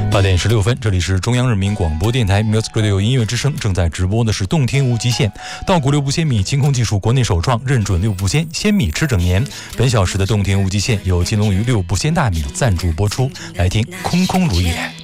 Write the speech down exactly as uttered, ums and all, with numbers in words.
八点十六分，这里是中央人民广播电台 Music Radio 音乐之声，正在直播的是动听无极限，稻谷六步鲜米，清空技术国内首创，认准六步鲜，鲜米吃整年。本小时的动听无极限由金龙鱼六步鲜大米赞助播出，来听空空如也。